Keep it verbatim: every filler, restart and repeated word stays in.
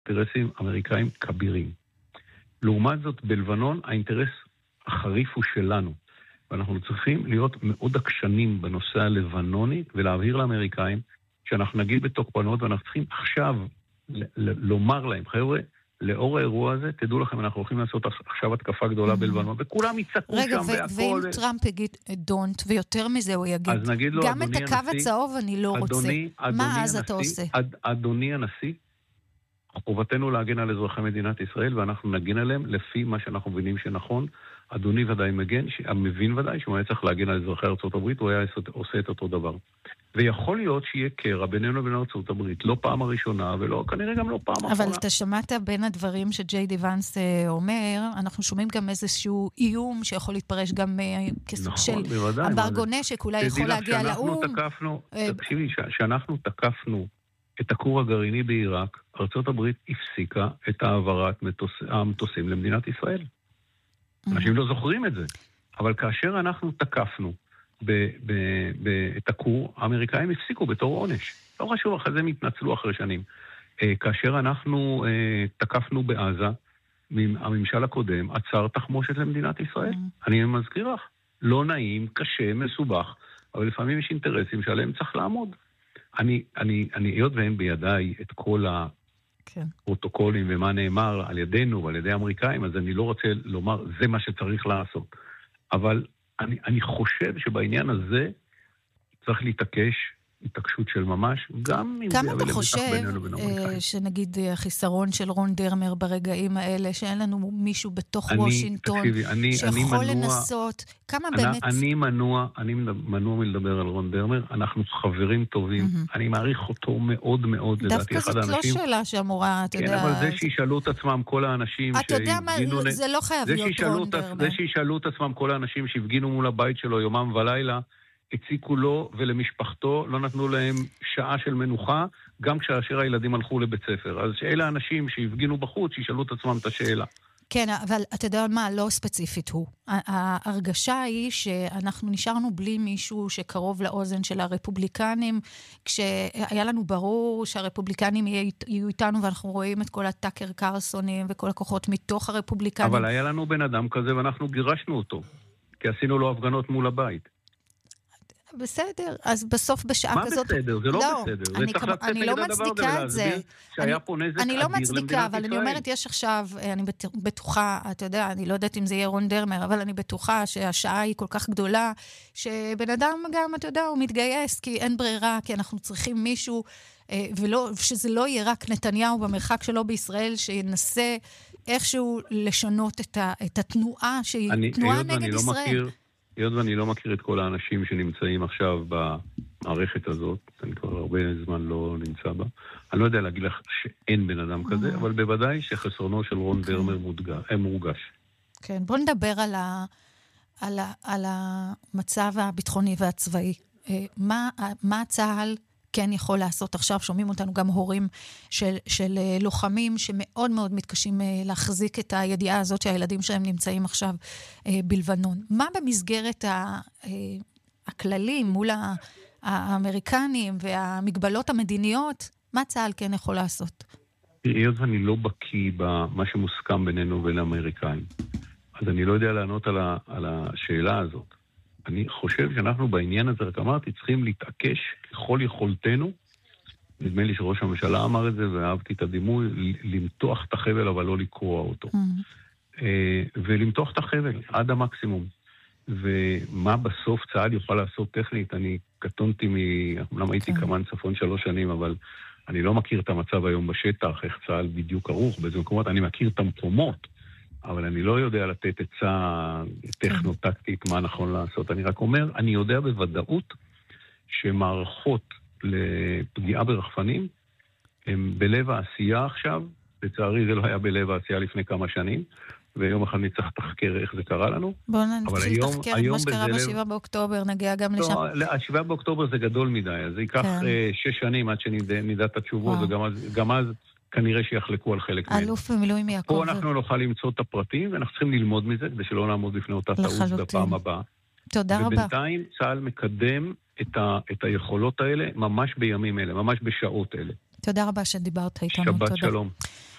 אינטרסים אמריקאים כבירים. לעומת זאת, בלבנון האינטרס החריף הוא שלנו, ואנחנו צריכים להיות מאוד עקשנים בנושא הלבנוני, ולהבהיר לאמריקאים שאנחנו נגיד בתוקפנות, ואנחנו צריכים עכשיו ל- ל- לומר להם, חבר'ה, לאור האירוע הזה, תדעו לכם, אנחנו הולכים לעשות עכשיו התקפה גדולה בלבנון, וכולם יצעקו שם והכל. רגע, ואם טראמפ יגיד דונט, ויותר מזה הוא יגיד, גם את הקו הצהוב אני לא רוצה. מה אז אתה עושה? אדוני הנשיא, חובתנו להגן על אזרחי מדינת ישראל, ואנחנו נגן עליהם לפי מה שאנחנו מבינים שנכון. אדוני ודאי מגן, המבין ודאי שהוא היה צריך להגן על אזרחי ארצות הברית, הוא היה עושה את אותו דבר. ויכול להיות שיהיה קרע בינינו ובין ארצות הברית, לא פעם הראשונה, ולא, כנראה גם לא פעם אחרונה. אבל אתה שמעת בין הדברים שג'יי די ונס אומר, אנחנו שומעים גם איזשהו איום שיכול להתפרש גם כסוג של אמברגו נשק, אולי יכול להגיע לאום. תקשיבי, שאנחנו תקפנו את הכור הגרעיני בעיראק, ארצות הברית הפסיקה את העברת המטוסים למדינת ישראל. אנשים לא זוכרים את זה. אבל כאשר אנחנו תקפנו את הכור, האמריקאים הפסיקו בתור עונש. לא חשוב, אחרי זה הם התנצלו אחרי שנים. כאשר אנחנו תקפנו בעזה, הממשל הקודם עצר תחמושת למדינת ישראל. אני מזכיר לך, לא נעים, קשה, מסובך, אבל לפעמים יש אינטרסים שעליהם צריך לעמוד. אני, אני, אני, היות והם בידיי את כל הפרוטוקולים ומה נאמר על ידינו ועל ידי האמריקאים, אז אני לא רוצה לומר, זה מה שצריך לעשות. אבל אני, אני חושב שבעניין הזה צריך להתעקש התעקשות של ממש, גם אם כמה אתה חושב שנגיד החיסרון של רון דרמר ברגעים האלה, שאין לנו מישהו בתוך וושינגטון שיכול לנסות, כמה באמת... אני מנוע, אני מנוע מלדבר על רון דרמר, אנחנו חברים טובים, אני מעריך אותו מאוד מאוד, דווקא זאת לא שאלה שאמורה, אתה יודע... כן, אבל זה שישאלו את עצמם כל האנשים... אתה יודע מה, זה לא חייב להיות רון דרמר. זה שישאלו את עצמם כל האנשים שהפגינו מול הבית שלו יומם ולילה, הציקו לו ולמשפחתו, לא נתנו להם שעה של מנוחה, גם כשאשר הילדים הלכו לבית ספר. אז שאלה האנשים שהפגינו בחוץ, שישאלו את עצמם את השאלה. כן, אבל אתה יודע מה, לא ספציפית הוא. ההרגשה היא שאנחנו נשארנו בלי מישהו שקרוב לאוזן של הרפובליקנים, כשהיה לנו ברור שהרפובליקנים יהיו איתנו, ואנחנו רואים את כל הטאקר קרסונים וכל הכוחות מתוך הרפובליקנים. אבל היה לנו בן אדם כזה ואנחנו גירשנו אותו, כי עשינו לו הפגנות מול הבית. בסדר, אז בסוף בשעה מה כזאת... מה בסדר? זה לא, לא בסדר. אני, כמו, אני לא מצדיקה את זה. שהיה פה נזק אני לא מצדיקה, אבל ישראל. אני אומרת, יש עכשיו, אני בטוחה, אתה יודע, אני לא יודעת אם זה יהיה רון דרמר, אבל אני בטוחה שהשעה היא כל כך גדולה, שבן אדם גם, אתה יודע, הוא מתגייס, כי אין ברירה, כי אנחנו צריכים מישהו, ולא, שזה לא יהיה רק נתניהו במרחק שלו בישראל, שינסה איכשהו לשנות את, ה, את התנועה, שהיא אני, תנועה נגד ישראל. מכיר, היות ואני לא מכיר את כל האנשים שנמצאים עכשיו במערכת הזאת, אני כבר הרבה זמן לא נמצא בה, אני לא יודע להגיד לך שאין בן אדם כזה, אבל בוודאי שחסרונו של רון דרמר מורגש. כן, בוא נדבר על, ה, על, ה, על המצב הביטחוני והצבאי. מה, מה צה"ל כן יכול לעשות עכשיו? שומעים אותנו גם הורים של, של לוחמים שמאוד מאוד מתקשים להחזיק את הידיעה הזאת שהילדים שלהם נמצאים עכשיו בלבנון. מה במסגרת הכללים מול האמריקנים והמגבלות המדיניות, מה צה"ל כן יכול לעשות? היות ואני לא בקיא במה שמוסכם בינינו ובין האמריקאים, אז אני לא יודע לענות על, ה, על השאלה הזאת. אני חושב שאנחנו בעניין הזה, רק אמרתי, צריכים להתעקש ככל יכולתנו, נדמה לי שראש הממשלה אמר את זה, ואהבתי את הדימוי, למתוח את החבל, אבל לא לקרוע אותו. Mm-hmm. ולמתוח את החבל עד המקסימום. ומה בסוף צה"ל יוכל לעשות טכנית? אני קטונתי מ... אומנם הייתי כמן צפון שלוש שנים, אבל אני לא מכיר את המצב היום בשטח, איך צה"ל בדיוק ערוך באיזה מקומות, אני מכיר את המקומות, אבל אני לא יודע לתת עצה טכנו-טקטית מה נכון לעשות. אני רק אומר, אני יודע בוודאות שמערכות לפגיעה ברחפנים הם בלב העשייה עכשיו, לצערי זה לא היה בלב העשייה לפני כמה שנים, ויום אחד נצטרך תחקר איך זה קרה לנו. בואו נתחיל לתחקר את מה שקרה בשבעה באוקטובר, נגיע גם לשם. לא, השבעה באוקטובר זה גדול מדי, אז זה ייקח שש שנים עד שנדע את התשובות, וגם אז כנראה שיחלקו על חלק מהם. אלוף במילואים יעקב. פה אנחנו נוכל למצוא את הפרטים, ואנחנו צריכים ללמוד מזה, כדי שלא נעמוד בפני אותה טעות בפעם הבאה. תודה רבה. ובינתיים צה"ל מקדם את, ה, את היכולות האלה ממש בימים אלה, ממש בשעות אלה. תודה רבה שדיברת איתנו. שבת תודה. שלום.